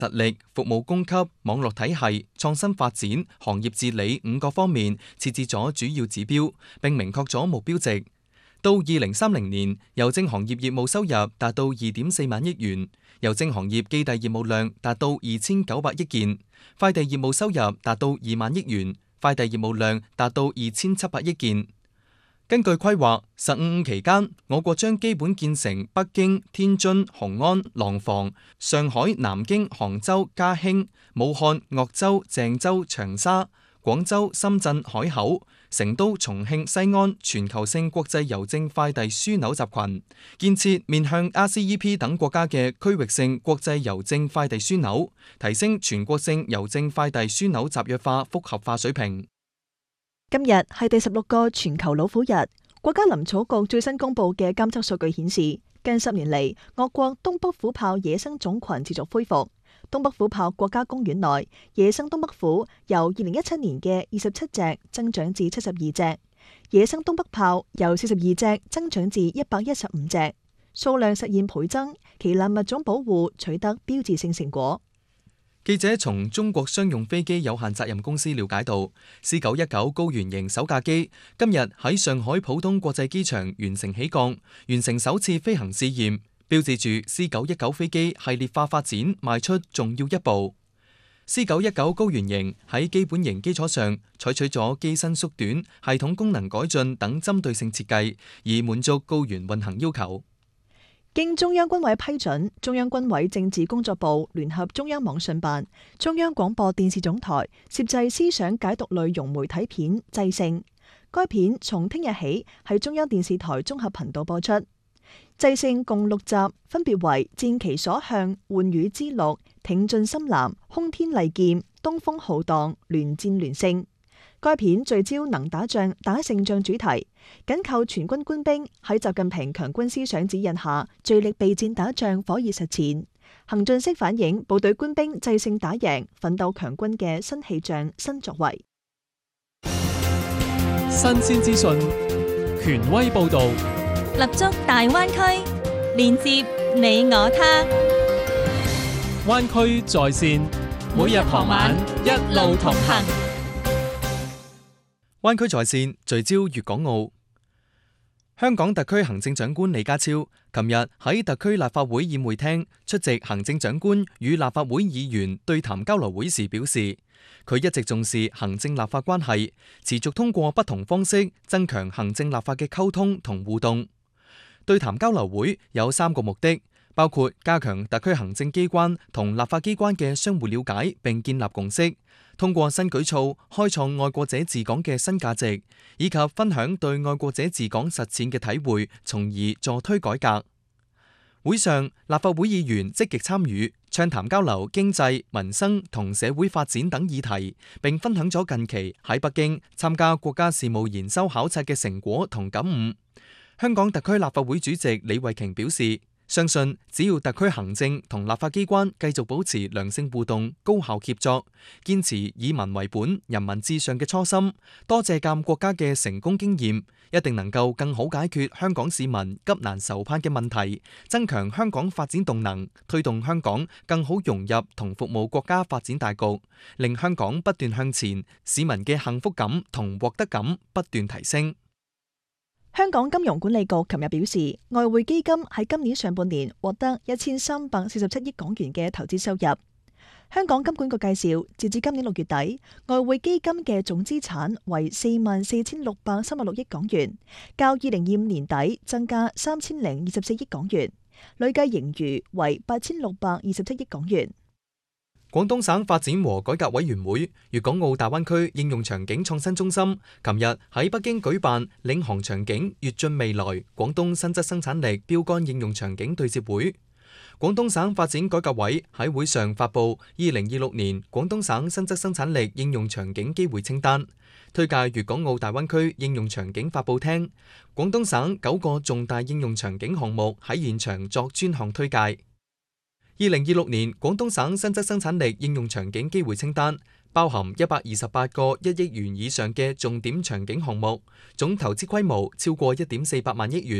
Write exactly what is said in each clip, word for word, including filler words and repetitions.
實力、服務供給、網絡體系、創新發展、行業治理五個方面設置咗主要指標，並明確咗目標值。到二零三零年，郵政行業業務收入達到二點四萬億元，郵政行業寄遞業務量達到二千九百億件，快遞業務收入達到二萬億元，快遞業務量達到二千七百億件。根據規劃，十五五期間，我國將基本建成北京、天津、雄安、廊坊、上海、南京、杭州、嘉興、武漢、鄂州、鄭州、長沙、廣州、深圳、海口、成都、重慶、西安全球性國際郵政快遞樞紐集群，建設面向 R C E P 等國家嘅區域性國際郵政快遞樞紐，提升全國性郵政快遞樞紐集約化複合化水平。 今日係第十六個全球老虎日。國家林草局最新公布嘅監測數據顯示，近十年嚟，我國東北虎豹野生種群持續恢復。東北虎豹國家公園內野生東北虎由二零一七年嘅二十七隻增長至七十二隻，野生東北豹由四十二隻增長至一百一十五隻，數量實現倍增，旗艦物種保護取得標誌性成果。 記者從中國商用飛機有限責任公司了解到，C 九一九高原型首架機今日喺上海浦東國際機場完成起降，完成首次飛行試驗，標誌住 C 九一九飛機系列化發展邁出重要一步。C 九一九高原型喺基本型基礎上採取咗機身縮短、系統功能改進等針對性設計，以滿足高原運行要求。 經中央軍委批准，中央軍委政治工作部聯合中央網信辦、中央廣播電視總台攝製思想解讀類融媒體片《制勝》，該片從聽日起喺中央電視台綜合頻道播出。《制勝》共六集，分別為《戰旗所向》、《喚羽之錄》、《挺進深藍》、《轟天利劍》、《東風浩蕩》、《聯戰聯勝》。該片聚焦能打仗、打勝仗主題，緊扣全軍官兵喺習近平強軍思想指引下，聚力備戰打仗，火熱實踐，行進式反映部隊官兵制勝打贏、奮鬥強軍嘅新氣象、新作為。 新鮮資訊，權威報導， 立足大灣區，連接你我他。 灣區在線，每日傍晚一路同行。 灣區在線聚焦粵港澳。香港特區行政長官李家超琴日喺特區立法會宴會廳出席行政長官與立法會議員對談交流會時表示，佢一直重視行政立法關係，持續通過不同方式增強行政立法嘅溝通同互動。對談交流會有三個目的，包括加強特區行政機關同立法機關嘅相互了解並建立共識，通過新舉措開創愛國者治港嘅新價值，以及分享對愛國者治港實踐嘅體會，從而助推改革。會上，立法會議員積極參與，暢談交流經濟、民生同社會發展等議題，並分享咗近期喺北京參加國家事務研修考察嘅成果同感悟。香港特區立法會主席李慧瓊表示，相信只要特區行政同立法機關繼續保持良性互動、高效協作，堅持以民為本、人民至上嘅初心，多借鑒國家嘅成功經驗，一定能夠更好解決香港市民急難愁盼嘅問題，增強香港發展動能，推動香港更好融入同服務國家發展大局，令香港不斷向前，市民嘅幸福感同獲得感不斷提升。 香港金融管理局琴日表示，外匯基金喺今年上半年獲得一千三百四十七億港元嘅投資收入。香港金管局介紹，截至今年六月底，外匯基金嘅總資產為四萬四千六百三十六億港元，較二零二五年底增加三千零二十四億港元，累計盈餘為八千六百二十七億港元。 廣東省發展和改革委員會粵港澳大灣區應用場景創新中心琴日喺北京舉辦領航場景躍進未來廣東新質生產力標杆應用場景對接會。廣東省發展改革委喺會上發布二零二六年廣東省新質生產力應用場景機會清單，推介粵港澳大灣區應用場景發布廳。廣東省九個重大應用場景項目喺現場作專項推介。二零二六年廣東省新質生產力應用場景機會清單包含一百二十八個一億元以上嘅重點場景項目，總投資規模超過一點四百萬億元，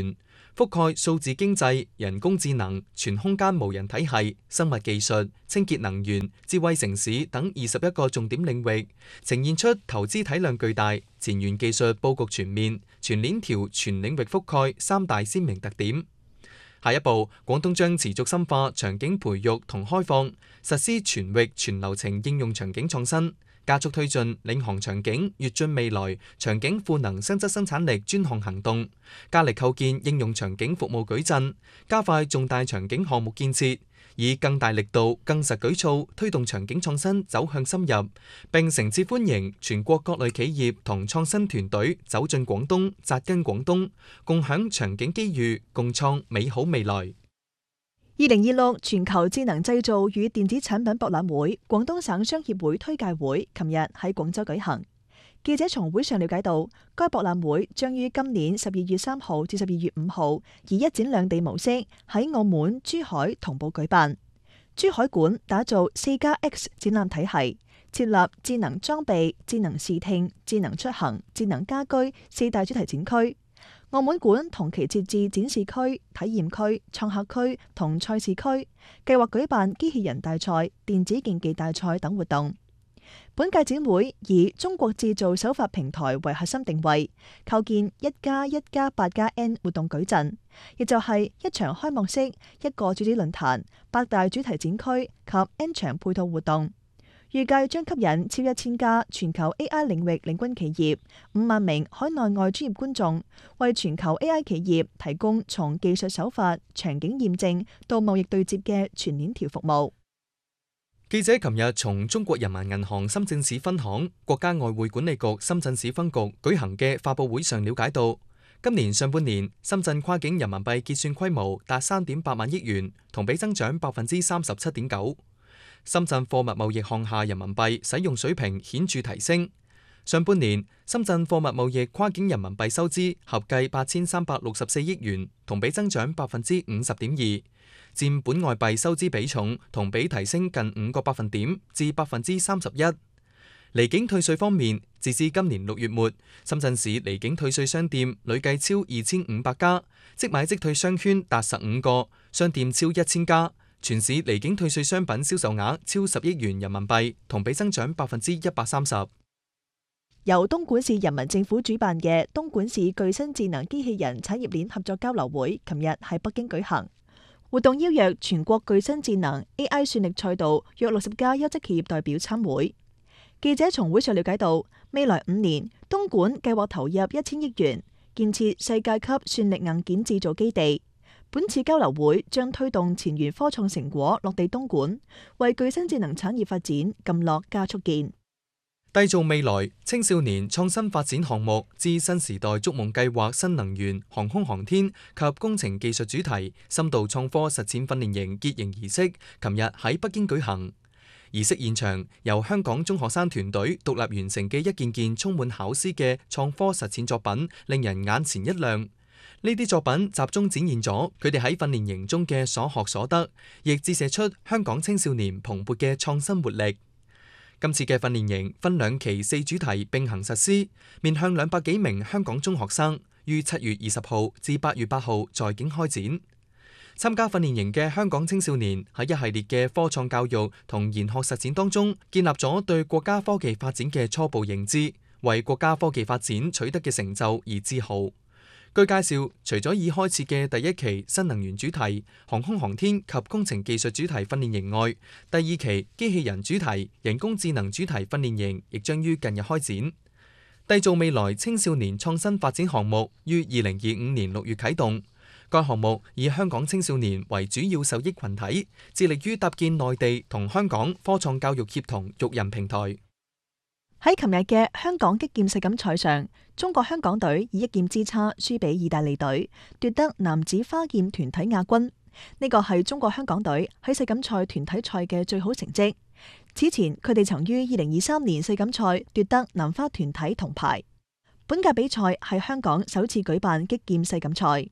覆蓋數字經濟、人工智能、全空間無人體系、生物技術、清潔能源、智慧城市等二十一個重點領域，呈現出投資體量巨大、前沿技術佈局全面、全鏈條全領域覆蓋三大鮮明特點。下一步，廣東將持續深化場景培育同開放，實施全域全流程應用場景創新，加速推進領航場景、躍進未來、場景賦能新質生產力專項行動，加力構建應用場景服務矩陣，加快重大場景項目建設，以更大力度、更實舉措推動場景創新走向深入，並誠摯歡迎全國各類企業同創新團隊走進廣東、扎根廣東，共享場景機遇，共創美好未來。 二零二六全球智能製造與電子產品博覽會廣東省商協會推介會琴日喺廣州舉行。記者從會上了解到，該博覽會將於今年十二月三號至十二月五號以一展兩地模式喺澳門、珠海同步舉辦。珠海館打造四加 X 展覽體系，設立智能裝備、智能視聽、智能出行、智能家居四大主題展區。澳門館同期設置展示區、體驗區、創客區同賽事區，計劃舉辦機器人大賽、電子競技大賽等活動。本屆展會以中國製造首發平台為核心定位，構建一加一加八加 N 活動矩陣，亦就係一場開幕式、一個主旨論壇、八大主題展區及 N 場配套活動。預計將吸引超一千家全球 A I 領域領軍企業、五萬名海內外專業觀眾，為全球 A I 企業提供從技術手法、場景驗證到貿易對接嘅全鏈條服務。 記者琴日從中國人民銀行深圳市分行、國家外匯管理局深圳市分局舉行嘅發佈會上了解到，今年上半年深圳跨境人民幣結算規模達三點八萬億元，同比增長百分之三十七點九。深圳貨物貿易項下人民幣使用水平顯著提升。上半年，深圳貨物貿易跨境人民幣收支合計八千三百六十四億元，同比增長百分之五十點二，佔本外幣收支比重同比提升近五個百分點至百分之三十一。離境退稅方面，截至今年六月末，深圳市離境退稅商店累計超二千五百家，即買即退商圈達十五個，商店超一千家。全市離境退稅商品銷售額超十億元人民幣，同比增長百分之一百三十。 由東莞市人民政府主辦嘅東莞市具新智能機器人產業鏈合作交流會，琴日喺北京舉行。活動邀約全國具新智能 A I 算力賽道約六十家優質企業代表參會。記者從會上了解到，未來五年東莞計劃投入一千億元建設世界級算力硬件製造基地。本次交流會將推動前沿科創成果落地東莞，為具新智能產業發展撳落加速鍵。 締造未來青少年創新發展項目之新時代築夢計劃新能源、航空航天及工程技術主題深度創科實踐訓練營結營儀式，琴日喺北京舉行。儀式現場由香港中學生團隊獨立完成嘅一件件充滿巧思嘅創科實踐作品，令人眼前一亮。呢啲作品集中展現咗佢哋喺訓練營中嘅所學所得，亦折射出香港青少年蓬勃嘅創新活力。今次嘅訓練營分兩期四主題並行實施，面向兩百幾名香港中學生，於七月二十號至八月八號在京開展。參加訓練營嘅香港青少年喺一系列嘅科創教育同研學實踐當中，建立咗對國家科技發展嘅初步認知，為國家科技發展取得嘅成就而自豪。據介紹，除咗已開設嘅第一期新能源主題、航空航天及工程技術主題訓練營外，第二期機器人主題、人工智能主題訓練營亦將於近日開展。締造未來青少年創新發展項目於二零二五年六月啟動。該項目以香港青少年為主要受益群體，致力於搭建內地同香港科創教育協同育人平台。 喺琴日嘅香港擊劍世錦賽上，中國香港隊以一劍之差輸俾意大利隊，奪得男子花劍團體亞軍。呢個係中國香港隊喺世錦賽團體賽嘅最好成績。此前佢哋曾於二零二三年世錦賽奪得男花團體銅牌。本屆比賽係香港首次舉辦擊劍世錦賽。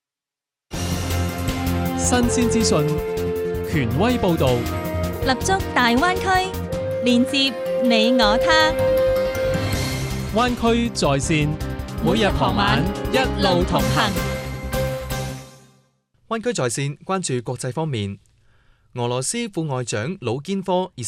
新鮮資訊，權威報導， 立足大灣區，連接你我他。 灣區在線，每日傍晚一路同行。 灣區在線關注國際方面，俄羅斯副外長魯堅科二